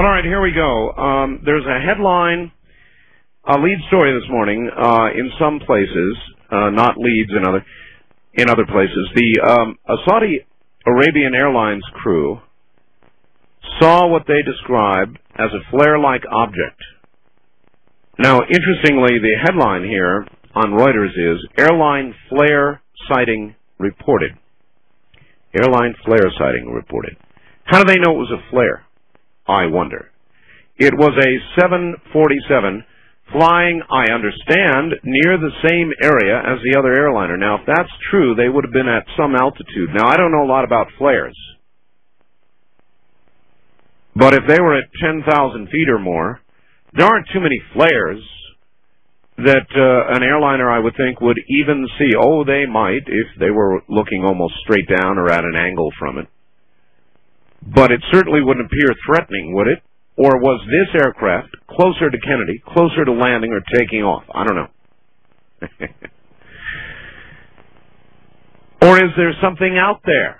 right, here we go. There's a headline, a lead story this morning in some places, not leads in other places. A Saudi Arabian Airlines crew saw what they described as a flare-like object. Now, interestingly, the headline here on Reuters is, Airline Flare Sighting Reported. Airline flare sighting reported. How do they know it was a flare? I wonder. It was a 747 flying, I understand, near the same area as the other airliner. Now, if that's true, they would have been at some altitude. Now, I don't know a lot about flares. But if they were at 10,000 feet or more, there aren't too many flares that an airliner, I would think, would even see. Oh, they might if they were looking almost straight down or at an angle from it. But it certainly wouldn't appear threatening, would it? Or was this aircraft closer to Kennedy, closer to landing or taking off? I don't know. Or is there something out there?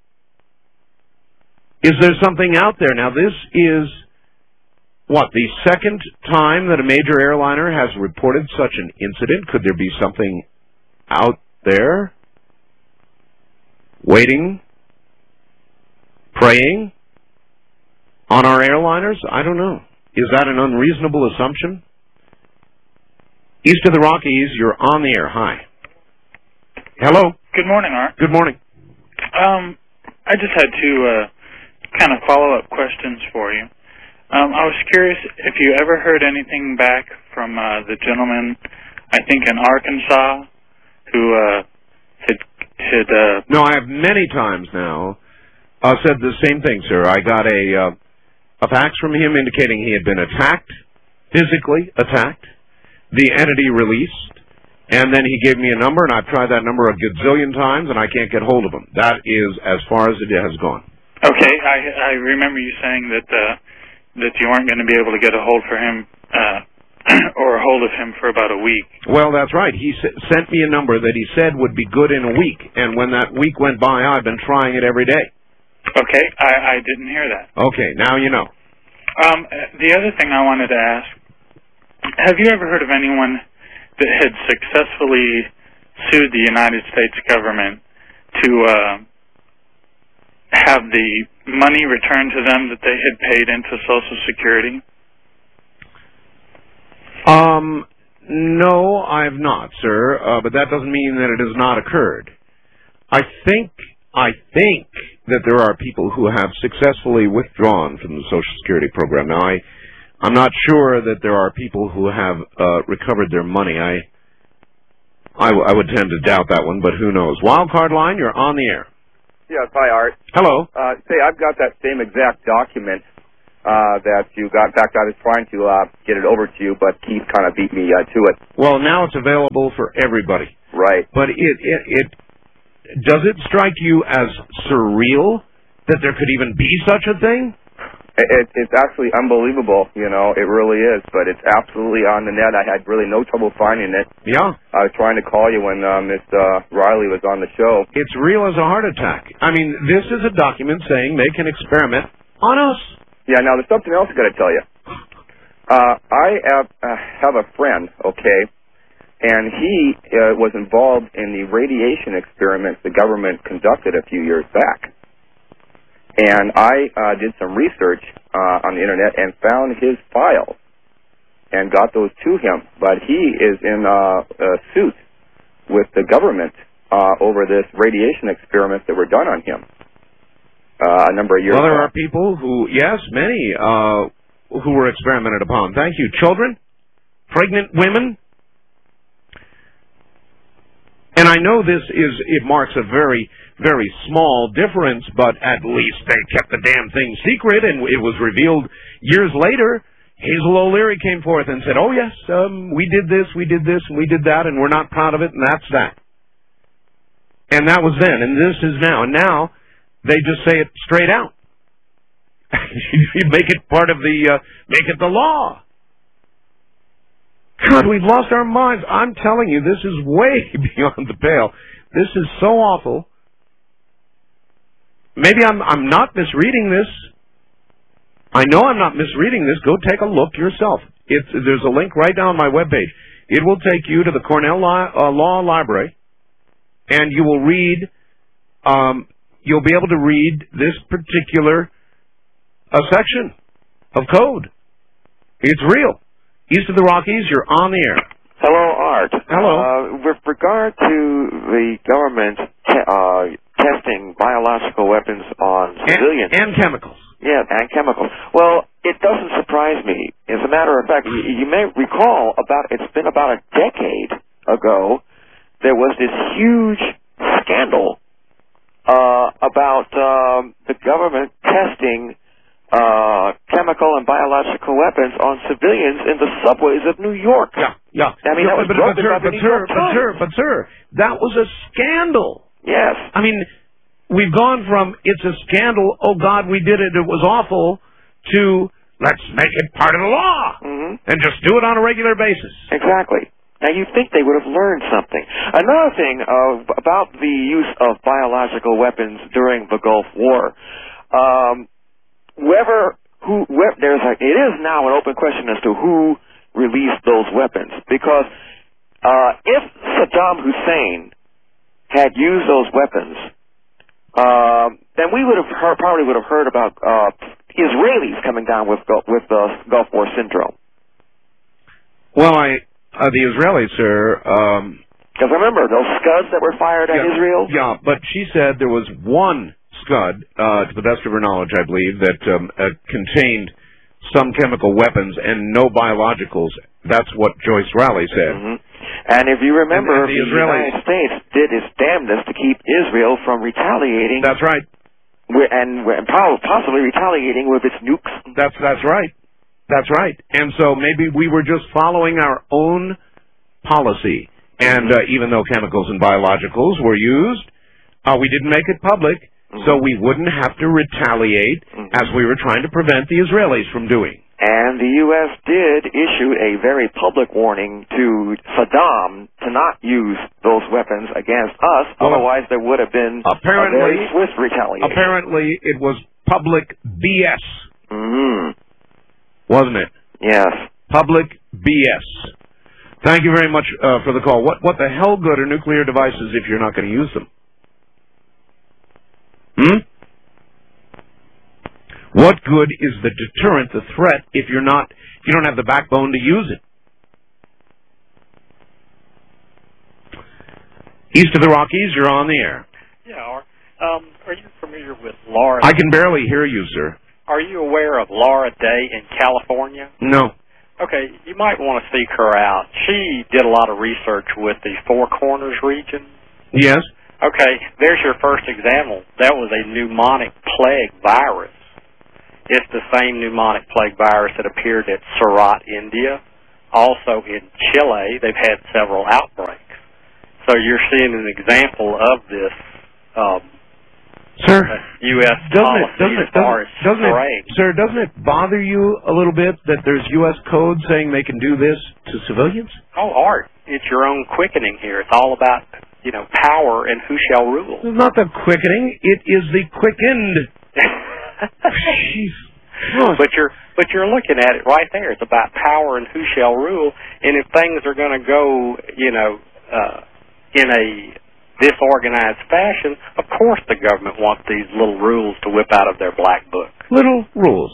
Is there something out there? Now, this is, the second time that a major airliner has reported such an incident? Could there be something out there waiting, preying on our airliners? I don't know. Is that an unreasonable assumption? East of the Rockies, you're on the air. Hi. Hello. Good morning, Art. Good morning. I just had two kind of follow-up questions for you. I was curious if you ever heard anything back from the gentleman, I think in Arkansas, who had No, I have many times now said the same thing, sir. I got a fax from him indicating he had been attacked, physically attacked, the entity released, and then he gave me a number, and I've tried that number a gazillion times, and I can't get hold of him. That is as far as it has gone. Okay, I remember you saying that you weren't going to be able to get a hold for him or a hold of him for about a week. Well, that's right. He sent me a number that he said would be good in a week, and when that week went by, I've been trying it every day. Okay, I didn't hear that. Okay, now you know. The other thing I wanted to ask, have you ever heard of anyone that had successfully sued the United States government to have the money returned to them that they had paid into Social Security? No, I've not, sir, but that doesn't mean that it has not occurred. I think that there are people who have successfully withdrawn from the Social Security program. Now, I'm not sure that there are people who have recovered their money. I would tend to doubt that one, but who knows. Wildcard line, you're on the air. Yes, hi, Art. Hello. Say, I've got that same exact document that you got. In fact, I was trying to get it over to you, but Keith kind of beat me to it. Well, now it's available for everybody. Right. But does it strike you as surreal that there could even be such a thing? It's actually unbelievable, it really is, but it's absolutely on the net. I had really no trouble finding it. Yeah. I was trying to call you when Miss Riley was on the show. It's real as a heart attack. I mean, this is a document saying they can experiment on us. Yeah, now there's something else I've got to tell you. I have a friend, okay, and he was involved in the radiation experiments the government conducted a few years back. And I did some research on the Internet and found his files and got those to him. But he is in a suit with the government over this radiation experiments that were done on him a number of years ago. Well, there are people who, yes, many, who were experimented upon. Thank you. Children? Pregnant women? And I know it marks a very, very small difference, but at least they kept the damn thing secret, and it was revealed years later. Hazel O'Leary came forth and said, oh, yes, we did this, and we did that, and we're not proud of it, and that's that. And that was then, and this is now. And now they just say it straight out. You make it part of make it the law. God, we've lost our minds. I'm telling you, this is way beyond the pale. This is so awful. Maybe I'm not misreading this. I know I'm not misreading this. Go take a look yourself. There's a link right down my webpage. It will take you to the Cornell Law Library, and you will read. You'll be able to read this particular section of code. It's real. East of the Rockies, you're on the air. Hello, Art. Hello. With regard to the government testing biological weapons on civilians. And chemicals. Yeah, and chemicals. Well, it doesn't surprise me. As a matter of fact, you may recall it's been about a decade ago, there was this huge scandal about the government testing chemical and biological weapons on civilians in the subways of New York. Yeah. I mean, that was but sir, that was a scandal. Yes. I mean, we've gone from it's a scandal, oh God, we did it, it was awful, to let's make it part of the law and just do it on a regular basis. Exactly. Now, you'd think they would have learned something. Another thing about the use of biological weapons during the Gulf War, it is now an open question as to who released those weapons. Because if Saddam Hussein had used those weapons, then we probably would have heard about Israelis coming down with the Gulf War syndrome. Well, the Israelis, sir. Because remember those Scuds that were fired at Israel? Yeah, but she said there was one Scud, to the best of her knowledge, I believe, that contained some chemical weapons and no biologicals. That's what Joyce Rowley said. And if you remember, the United States did its damnedest to keep Israel from retaliating. That's right. And possibly retaliating with its nukes. That's right. That's right. And so maybe we were just following our own policy. And even though chemicals and biologicals were used, we didn't make it public, so we wouldn't have to retaliate as we were trying to prevent the Israelis from doing. And the U.S. did issue a very public warning to Saddam to not use those weapons against us, otherwise there would have been a very swift retaliation. Apparently it was public BS. Wasn't it? Yes. Public BS. Thank you very much for the call. What the hell good are nuclear devices if you're not going to use them? What good is the deterrent, the threat, if you don't have the backbone to use it? East of the Rockies, you're on the air. Yeah, are you familiar with Laura? I can barely hear you, sir. Are you aware of Laura Day in California? No. Okay, you might want to seek her out. She did a lot of research with the Four Corners region. Yes. Okay, there's your first example. That was a pneumonic plague virus. It's the same pneumonic plague virus that appeared at Surat, India. Also in Chile, they've had several outbreaks. So you're seeing an example of this U.S. policy as far as spraying. Sir, doesn't it bother you a little bit that there's U.S. code saying they can do this to civilians? Oh, Art, it's your own quickening here. It's all about, power and who shall rule. It's not the quickening. It is the quickened. But you're looking at it right there. It's about power and who shall rule. And if things are going to go, in a disorganized fashion, of course the government wants these little rules to whip out of their black book. Little rules.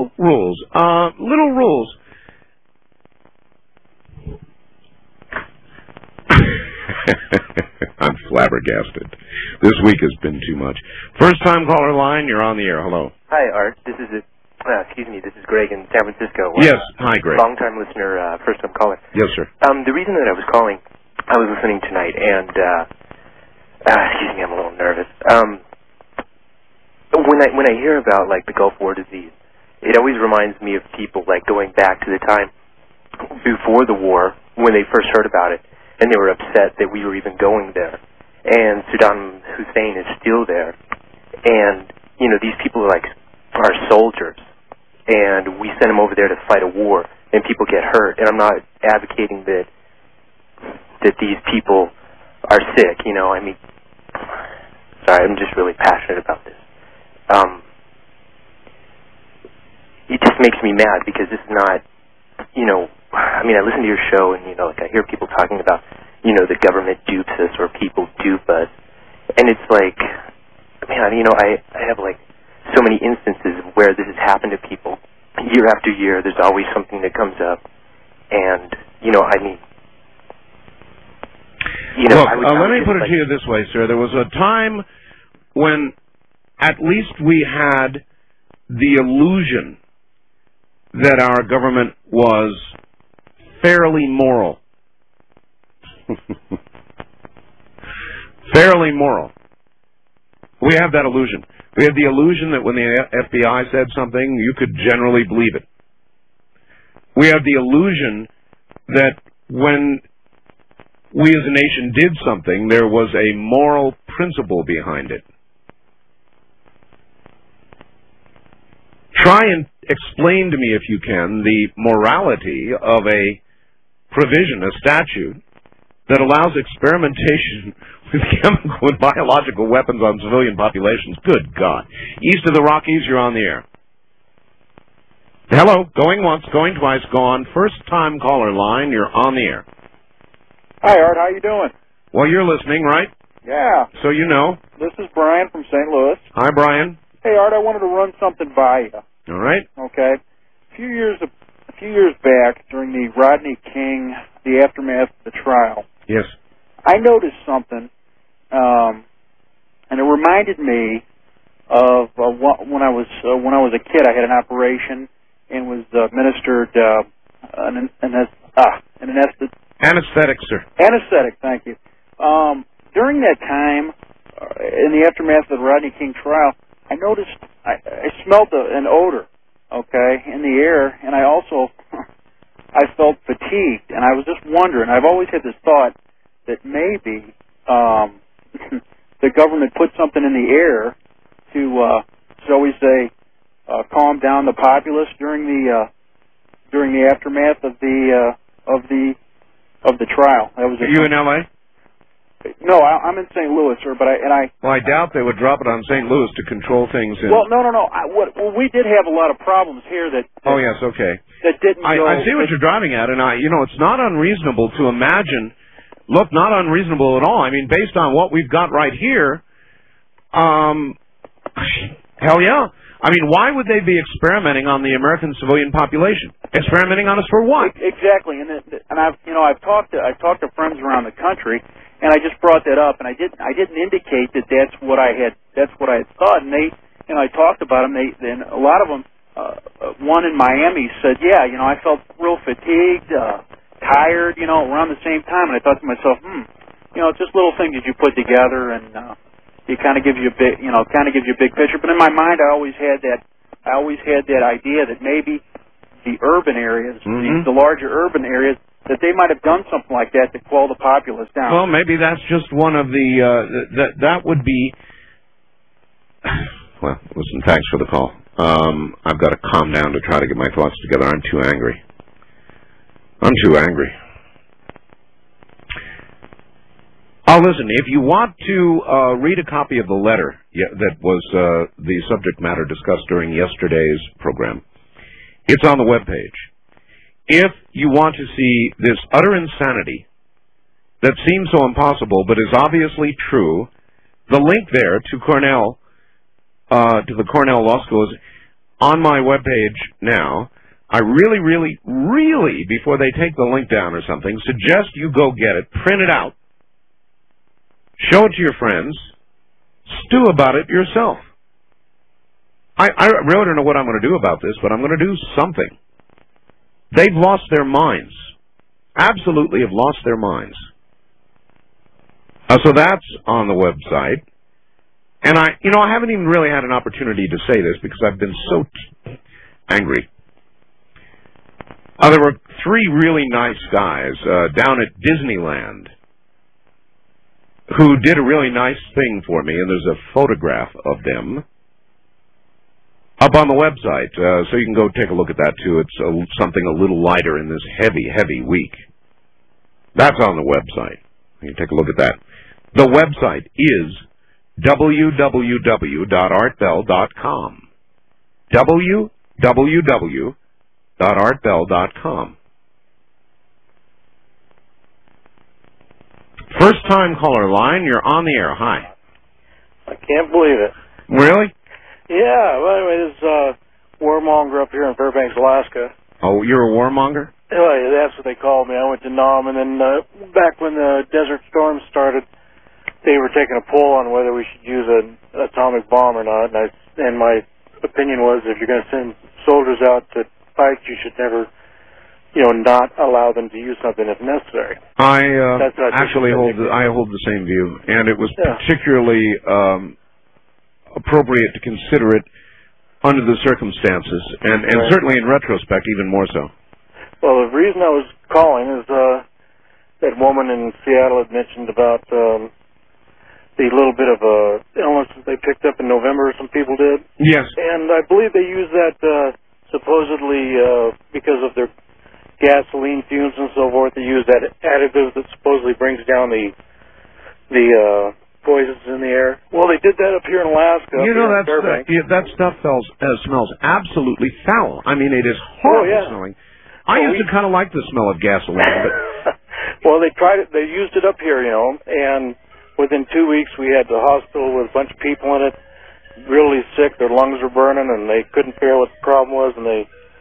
I'm flabbergasted. This week has been too much. First time caller line, you're on the air. Hello. Hi, Art. This is this is Greg in San Francisco. Yes. Hi, Greg. Long-time listener, first-time caller. Yes, sir. The reason that I was calling, I was listening tonight, and I'm a little nervous. When I hear about the Gulf War disease, it always reminds me of people going back to the time before the war when they first heard about it, and they were upset that we were even going there. And Saddam Hussein is still there, and these people are soldiers, and we send them over there to fight a war, and people get hurt. And I'm not advocating that these people are sick. Sorry, I'm just really passionate about this. just makes me mad because it's not, you know, I mean, I listen to your show and, you know, like I hear people talking about, you know, the government dupes us or people dupe us. And it's like, man, you know, I have like so many instances where this has happened to people year after year. There's always something that comes up. And, you know, I mean, you know, look, let me put it to you this way, sir. There was a time when at least we had the illusion that our government was fairly moral. Fairly moral. We have that illusion. We have the illusion that when the FBI said something, you could generally believe it. We have the illusion that when we as a nation did something, there was a moral principle behind it. Try and explain to me, if you can, the morality of a provision, a statute, that allows experimentation with biological weapons on civilian populations. Good God. East of the Rockies, you're on the air. Hello, going once, going twice, gone. First time caller line, you're on the air. Hi, Art. How you doing? Well, you're listening, right? Yeah. So you know. This is Brian from St. Louis. Hi, Brian. Hey, Art. I wanted to run something by you. All right. Okay. A few years back, during the Rodney King, the aftermath of the trial. Yes. I noticed something, and it reminded me of when I was a kid. I had an operation and was administered an anesthetic, sir. Anesthetic, thank you. During that time, in the aftermath of the Rodney King trial, I noticed I smelled an odor, okay, in the air, and I also I felt fatigued, and I was just wondering. I've always had this thought that maybe the government put something in the air to, shall we say, calm down the populace during the aftermath of the trial. That was Are you in L.A.? No, I'm in St. Louis, sir. But I doubt they would drop it on St. Louis to control things. Well, no. We did have a lot of problems here that. Oh yes, okay. That didn't. I see what you're driving at, and it's not unreasonable to imagine. Look, not unreasonable at all. I mean, based on what we've got right here, hell yeah. I mean, why would they be experimenting on the American civilian population? Experimenting on us for what? Exactly, and I've talked to friends around the country, and I just brought that up, and I didn't indicate that that's what I had thought, and they, I talked about them. Then a lot of them, one in Miami said, yeah, I felt real fatigued, tired, around the same time, and I thought to myself, it's just little things that you put together, and it kind of gives you a big, big picture. But in my mind, I always had that idea that maybe the urban areas, the larger urban areas, that they might have done something like that to quell the populace down. Well, maybe that's just one of the that would be. Well, listen, thanks for the call. I've got to calm down to try to get my thoughts together. I'm too angry. Listen, if you want to read a copy of the letter that was the subject matter discussed during yesterday's program, it's on the webpage. If you want to see this utter insanity that seems so impossible but is obviously true, the link there to Cornell, to the Cornell Law School is on my webpage now. I really, really, really, before they take the link down or something, suggest you go get it, print it out, show it to your friends, stew about it yourself. I really don't know what I'm going to do about this, but I'm going to do something. They've lost their minds. Absolutely have lost their minds. So that's on the website. And I haven't even really had an opportunity to say this because I've been so angry. There were three really nice guys down at Disneyland who did a really nice thing for me, and there's a photograph of them up on the website, so you can go take a look at that too. It's something a little lighter in this heavy, heavy week. That's on the website. You can take a look at that. The website is www.artbell.com. www.artbell.com. First time caller line, you're on the air. Hi. I can't believe it. Really? Yeah, well, anyway, this is warmonger up here in Fairbanks, Alaska. Oh, you're a warmonger? Oh, yeah, that's what they called me. I went to Nam, and then back when the Desert Storm started, they were taking a poll on whether we should use an atomic bomb or not, and my opinion was if you're going to send soldiers out to fight, you should never, not allow them to use something if necessary. I hold the same view, and it was particularly appropriate to consider it under the circumstances, and certainly in retrospect, even more so. Well, the reason I was calling is that woman in Seattle had mentioned about the little bit of illness that they picked up in November, some people did. Yes. And I believe they used that supposedly because of their gasoline fumes and so forth. They use that additive that supposedly brings down the poisons in the air. Well, they did that up here in Alaska. That stuff smells absolutely foul. I mean, it is horrible smelling. I used to kind of like the smell of gasoline. But well, they tried it. They used it up here, and within 2 weeks we had the hospital with a bunch of people in it, really sick. Their lungs were burning, and they couldn't figure out what the problem was. And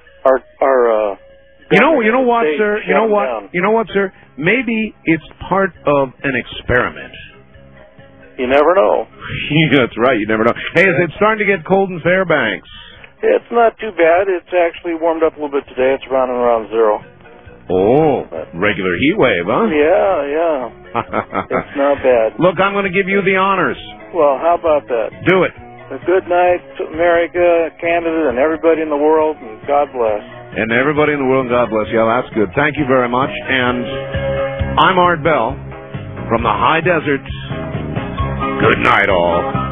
you know what, sir? You know what, sir? Maybe it's part of an experiment. You never know. That's right. You never know. Hey, is it starting to get cold in Fairbanks? It's not too bad. It's actually warmed up a little bit today. It's around 0. Oh, regular heat wave, huh? Yeah. It's not bad. Look, I'm going to give you the honors. Well, how about that? Do it. A good night to America, Canada, and everybody in the world, and God bless. And everybody in the world, God bless. Yeah, that's good. Thank you very much. And I'm Art Bell from the high desert. Good night, all.